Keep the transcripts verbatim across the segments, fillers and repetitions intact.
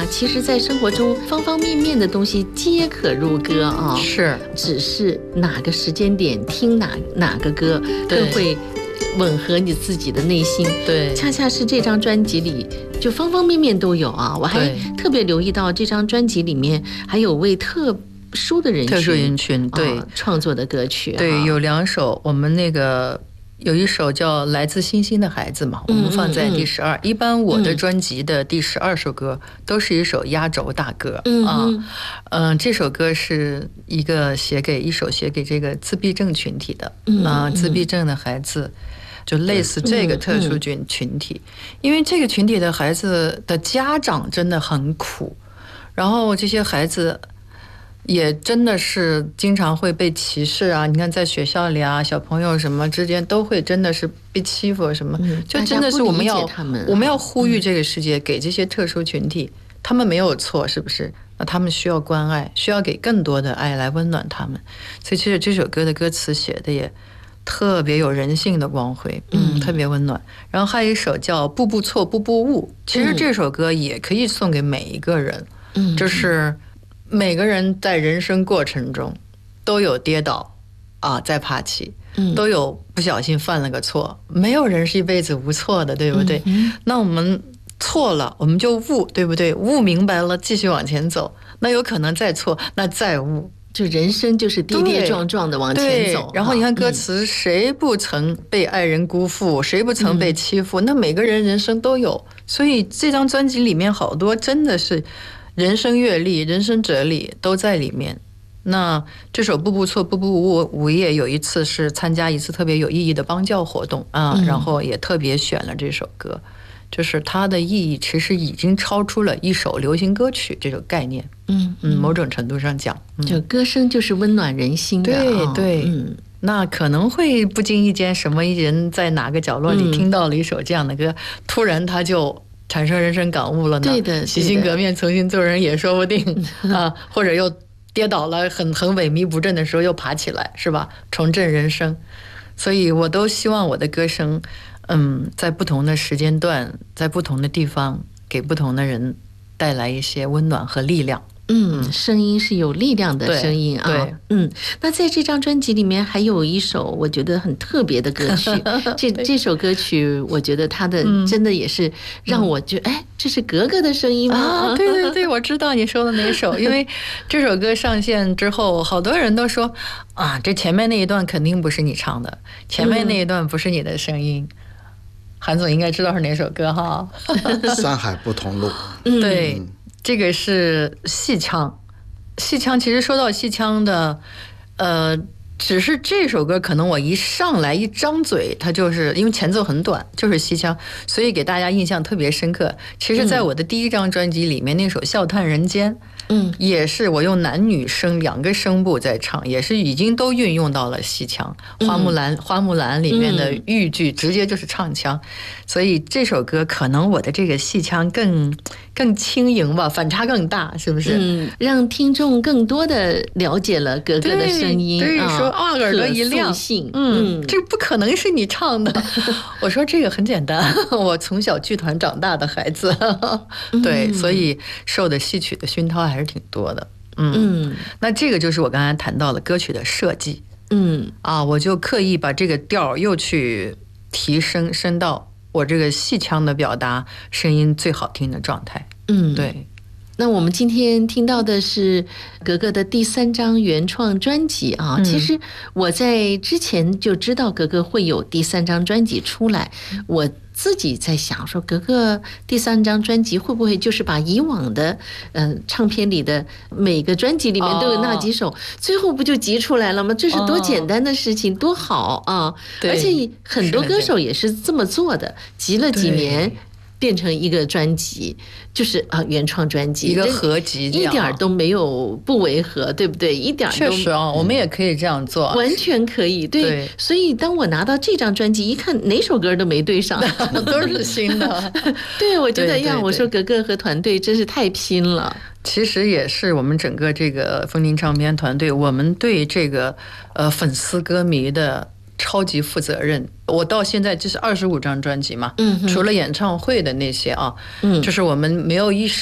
啊，其实在生活中方方面面的东西皆可入歌啊， 是， 只是哪个时间点听哪哪个歌更会吻合你自己的内心。 对， 恰恰是这张专辑里就方方面面都有啊。我还特别留意到这张专辑里面还有为特殊的人群、 特殊人群对、 啊、创作的歌曲、啊。 对，有两首，我们那个有一首叫《来自星星的孩子》嘛，我们放在第十二。嗯嗯、一般我的专辑的第十二首歌都是一首压轴大歌、嗯、啊。嗯、呃，这首歌是一个写给一首写给这个自闭症群体的、嗯、啊，自闭症的孩子。就类似这个特殊群群体，因为这个群体的孩子的家长真的很苦，然后这些孩子也真的是经常会被歧视啊！你看在学校里啊，小朋友什么之间都会真的是被欺负什么，就真的是我们要我们要呼吁这个世界，给这些特殊群体，他们没有错，是不是？那他们需要关爱，需要给更多的爱来温暖他们。所以其实这首歌的歌词写的也特别有人性的光辉，嗯，特别温暖。然后还有一首叫《步步错步步误》，其实这首歌也可以送给每一个人，嗯，就是每个人在人生过程中都有跌倒啊，再爬起，都有不小心犯了个错，没有人是一辈子无错的，对不对？嗯、那我们错了，我们就悟，对不对？悟明白了，继续往前走。那有可能再错，那再悟。 就人生就是跌跌撞撞的往前走， 然后你看歌词，谁不曾被爱人辜负，谁不曾被欺负？那每个人人生都有，所以这张专辑里面好多真的是人生阅历、人生哲理都在里面。那这首《步步错步步误》，午夜有一次是参加一次特别有意义的邦教活动啊，然后也特别选了这首歌。就是它的意义其实已经超出了一首流行歌曲这种概念，嗯嗯，某种程度上讲， 嗯、就歌声就是温暖人心的， 对对，嗯，那可能会不经意间，什么人在哪个角落里听到了一首这样的歌，嗯、突然他就产生人生感悟了呢？ 对的， 洗心革面，重新做人也说不定啊，或者又跌倒了，很很萎靡不振的时候又爬起来，是吧？重振人生，所以我都希望我的歌声。嗯，在不同的时间段，在不同的地方，给不同的人带来一些温暖和力量。 嗯，声音是有力量的声音啊。 对， 嗯，那在这张专辑里面还有一首我觉得很特别的歌曲，这这首歌曲我觉得它的真的也是让我觉得，嗯、哎，这是格格的声音吗？ 啊，对对对，我知道你说的哪首，因为这首歌上线之后，好多人都说啊，这前面那一段肯定不是你唱的，前面那一段不是你的声音。嗯韩总应该知道是哪首歌哈？ 山海不同路。 对，这个是戏腔。戏腔其实说到戏腔的，呃，只是这首歌可能我一上来一张嘴，它就是因为前奏很短，就是戏腔，所以给大家印象特别深刻。其实，在我的第一张专辑里面，那首《笑叹人间》。嗯，也是我用男女声两个声部在唱，也是已经都运用到了戏腔。花木兰，花木兰里面的豫剧直接就是唱腔，所以这首歌可能我的这个戏腔更更轻盈吧，反差更大，是不是？嗯， 让听众更多的了解了格格的声音。 对，说啊，耳朵一亮，嗯，这不可能是你唱的。我说这个很简单，我从小剧团长大的孩子，对，所以受的戏曲的熏陶还是挺多的。嗯，嗯，那这个就是我刚才谈到了歌曲的设计。嗯啊，我就刻意把这个调又去提升升到我这个戏腔的表达声音最好听的状态。嗯，对。 那我们今天听到的是格格的第三张原创专辑啊。嗯、其实我在之前就知道格格会有第三张专辑出来，我自己在想说，格格第三张专辑会不会就是把以往的嗯、呃、唱片里的每个专辑里面都有那几首，哦、最后不就集出来了吗？这是多简单的事情，哦、多好啊！而且很多歌手也是这么做的，集了几年。变成一个专辑，就是啊原创专辑， 一个合集， 一点都没有不违和，对不对？一点都确实啊，我们也可以这样做， 完全可以。对，对，所以当我拿到这张专辑，一看哪首歌都没对上， 都是新的。 对，我觉得呀，我说格格和团队真是太拼了。 其实也是我们整个这个风铃唱片团队，我们对这个呃粉丝歌迷的超级负责任。我到现在这是二十五张专辑嘛，嗯，除了演唱会的那些啊，嗯，就是我们没有一首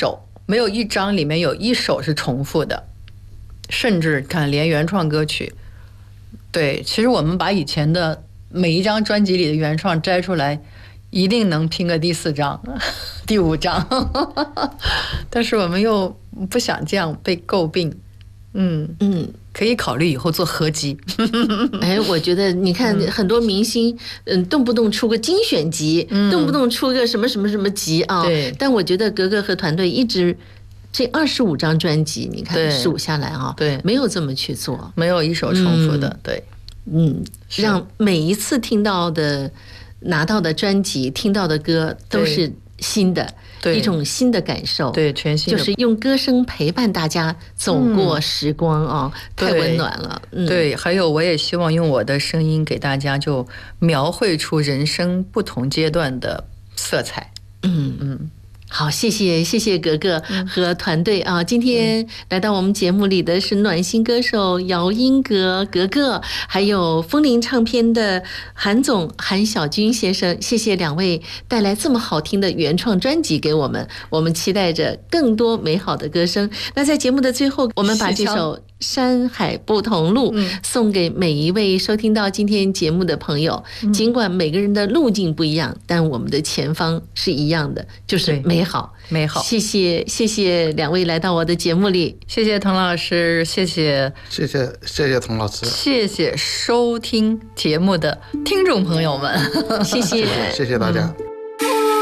没有一张里面有一首是重复的，甚至看连原创歌曲。对，其实我们把以前的每一张专辑里的原创摘出来，一定能拼个第四张、第五张，但是我们又不想这样被诟病。嗯嗯，可以考虑以后做合集。 哎，我觉得你看很多明星，嗯，动不动出个精选集，嗯、动不动出个什么什么什么集啊。 对。 但我觉得格格和团队一直这二十五张专辑，你看数下来啊， 对， 没有这么去做， 没有一首重复的， 嗯、 对， 嗯，让每一次听到的、拿到的专辑、听到的歌都是新的。一种新的感受， 对，全新的， 就是用歌声陪伴大家走过时光啊、嗯哦，太温暖了。 嗯、对，还有我也希望用我的声音给大家就描绘出人生不同阶段的色彩。嗯嗯。 好，谢谢谢谢格格和团队啊！今天来到我们节目里的是暖心歌手姚英格格格，还有风铃唱片的韩总韩小军先生，谢谢两位带来这么好听的原创专辑给我们，我们期待着更多美好的歌声。那在节目的最后，我们把这首山海不同路送给每一位收听到今天节目的朋友。尽管每个人的路径不一样，但我们的前方是一样的，就是美好美好。 谢谢谢谢两位来到我的节目里， 谢谢童老师，谢谢谢谢谢谢童老师， 谢谢收听节目的听众朋友们， 谢谢谢谢大家。嗯